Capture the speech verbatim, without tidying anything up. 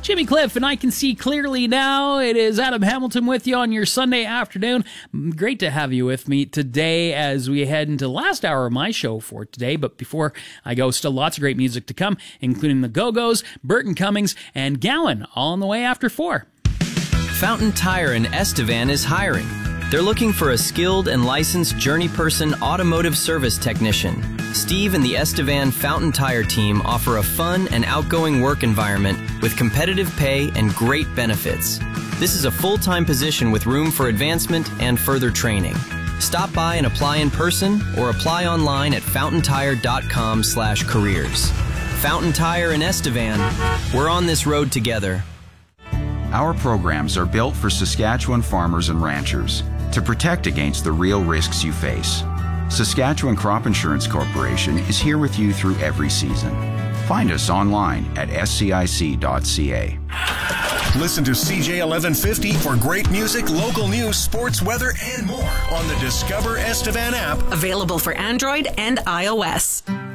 Jimmy Cliff, and I can see clearly now. It is Adam Hamilton with you on your Sunday afternoon. Great to have you with me today as we head into the last hour of my show for today. But before I go, still lots of great music to come, including the Go-Go's, Burton Cummings, and Gowan, all on the way after four. Fountain Tire in Estevan is hiring. They're looking for a skilled and licensed journey person automotive service technician. Steve and the Estevan Fountain Tire team offer a fun and outgoing work environment with competitive pay and great benefits. This is a full-time position with room for advancement and further training. Stop by and apply in person or apply online at fountain tire dot com slash careers. Fountain Tire in Estevan. We're on this road together. Our programs are built for Saskatchewan farmers and ranchers to protect against the real risks you face. Saskatchewan Crop Insurance Corporation is here with you through every season. Find us online at s c i c dot c a. Listen to C J eleven fifty for great music, local news, sports, weather, and more on the Discover Estevan app. Available for Android and iOS.